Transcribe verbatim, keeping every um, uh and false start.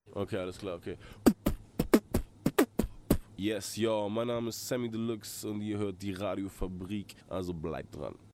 Okay, alles klar, okay. Yes, yo, mein Name ist Sammy Deluxe und ihr hört die Radiofabrik, also bleibt dran.